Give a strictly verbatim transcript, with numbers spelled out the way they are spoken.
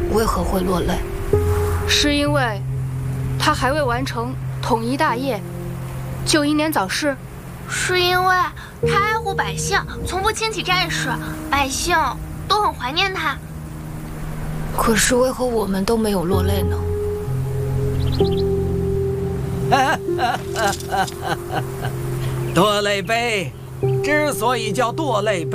为何会落泪？ 是因为他还未完成统一大业，就英年早逝。 是因为他爱护百姓，从不轻启战事，百姓都很怀念他。 可是为何我们都没有落泪呢？ 堕泪碑之所以叫堕泪碑。